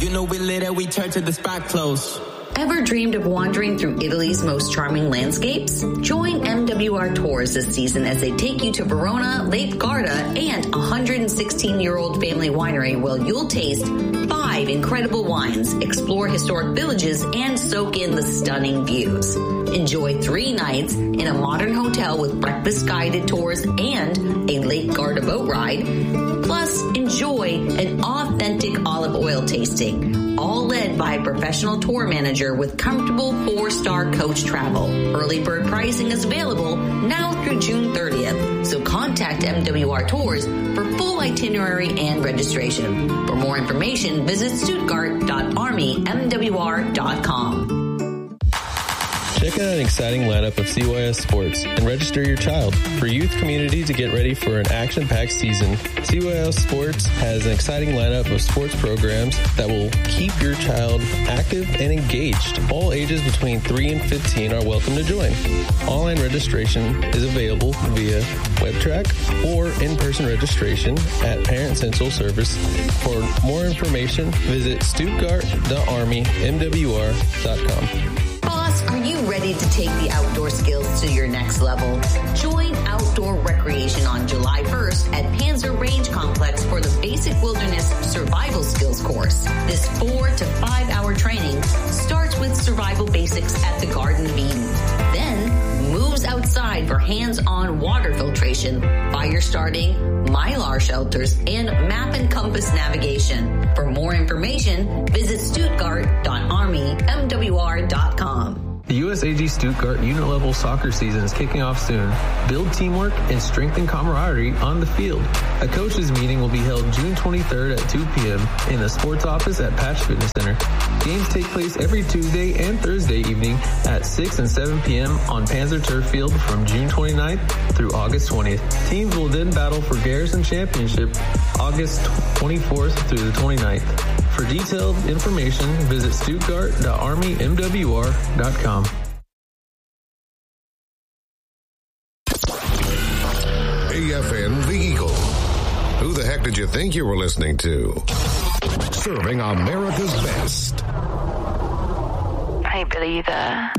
You know we lit and we turn to the spot close. Ever dreamed of wandering through Italy's most charming landscapes? Join MWR Tours this season as they take you to Verona, Lake Garda, and a 116-year-old family winery where you'll taste 5 incredible wines, explore historic villages, and soak in the stunning views. Enjoy 3 nights in a modern hotel with breakfast-guided tours and a Lake Garda boat ride. Plus, enjoy an authentic olive oil tasting, all led by a professional tour manager with comfortable 4-star coach travel. Early bird pricing is available now through June 30th, so contact MWR Tours for full itinerary and registration. For more information, visit stuttgart.armymwr.com. Check out an exciting lineup of CYS sports and register your child. For youth community to get ready for an action-packed season, CYS Sports has an exciting lineup of sports programs that will keep your child active and engaged. All ages between 3 and 15 are welcome to join. Online registration is available via WebTrack or in-person registration at Parent Central Service. For more information, visit stuttgart.armymwr.com. Are you ready to take the outdoor skills to your next level? Join Outdoor Recreation on July 1st at Panzer Range Complex for the Basic Wilderness Survival Skills course. This 4 to 5 hour training starts with survival basics at the Garden of Eden. Then moves outside for hands-on water filtration, fire starting, Mylar shelters, and map and compass navigation. For more information, visit stuttgart.armymwr.com. The USAG Stuttgart unit-level soccer season is kicking off soon. Build teamwork and strengthen camaraderie on the field. A coaches meeting will be held June 23rd at 2 p.m. in the sports office at Patch Fitness Center. Games take place every Tuesday and Thursday evening at 6 and 7 p.m. on Panzer Turf Field from June 29th through August 20th. Teams will then battle for Garrison Championship August 24th through the 29th. For detailed information, visit stuttgart.armymwr.com. AFN The Eagle. Who the heck did you think you were listening to? Serving America's best. Hey, Billy, you there?